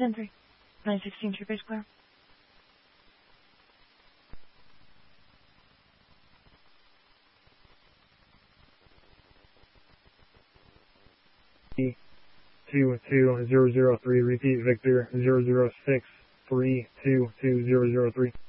10-3. 916 to your base clear. E22003, repeat Victor 006 322 003.